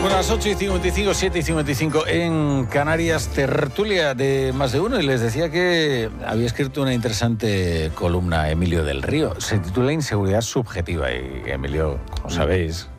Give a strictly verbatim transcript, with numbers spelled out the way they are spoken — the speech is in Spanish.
Bueno, a las ocho y cincuenta y cinco, siete y cincuenta y cinco en Canarias, tertulia de Más de Uno, y les decía que había escrito una interesante columna Emilio del Río. Se titula Inseguridad subjetiva y Emilio, como sabéis,